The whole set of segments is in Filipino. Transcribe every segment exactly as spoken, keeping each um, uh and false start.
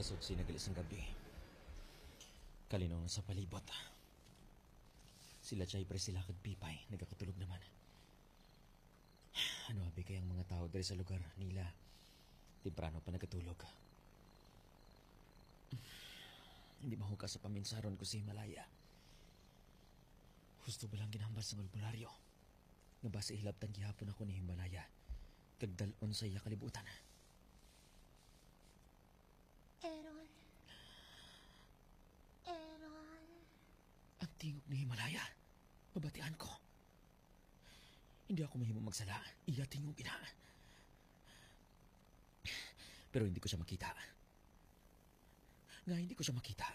Kasod si nagalis ng gabi. Kalinong sa palibot. Sila Chay pre sila kag Pipay, nagkakatulog naman. Ano abi kayang mga tao diri sa lugar nila? Temprano pa nagkatulog. Hindi mahuka sa paminsaron ko si Himalaya. Gusto ba lang ginambal sa albularyo? Nga ba sa hilabtan gihapon ako ni Himalaya? Kagdalon sa iya kalibutan. Errol. Errol. Ang tingog ni Himalaya. Mabatian ko. Hindi ako mahimong magsala. Iya tingog ina. Pero hindi ko siya makita. Nga hindi ko siya makita.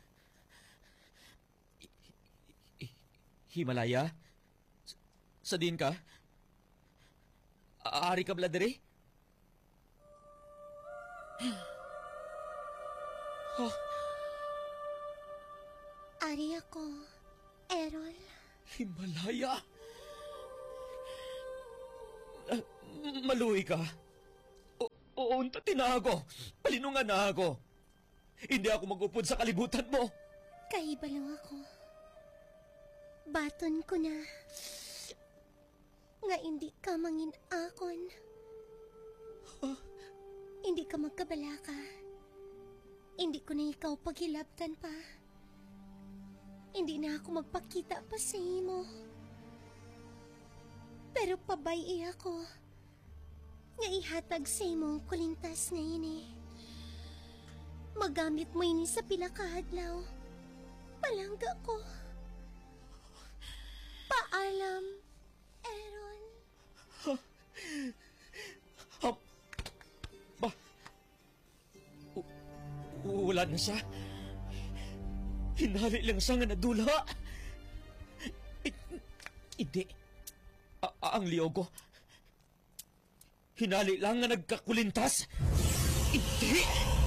I- I- Himalaya? S- sa din ka? Aari ka bladere? Oh. Ari ako, Errol. Himalaya? Uh, maluwi ka? O- Oo, tinago. Palinungan na ako. Hindi ako mag-upod sa kalibutan mo. Kaibalaw ako. Baton ko na. Nga hindi ka mangin akon. Huh? Hindi ka magkabalaka. Hindi ko na ikaw paghilabtan pa. Hindi na ako magpakita pa sa imo. Pero pabay ako. Nga ihatag sa imo kulintas na ini. Magamit mo ini sa pinakahadlaw. Palangga ko. Paalam, Errol. Huh? Huh? Ba? U- wala na siya. Hinali lang siya nga nadula. Hindi. A- ang liyogo. Hinali lang nga nagkakulintas. Hindi.